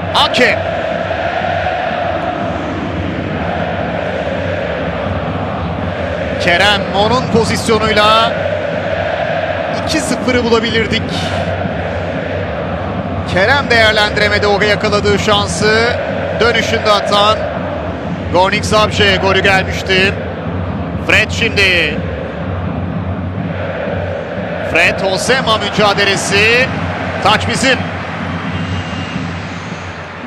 Ake. Kerem onun pozisyonuyla 2-0'ı bulabilirdik. Kerem değerlendiremedi o yakaladığı şansı. Dönüşünde atan Gornik Zabrze golü gelmişti. Fred şimdi. Fred Hosema mücadelesi. Taç bizim.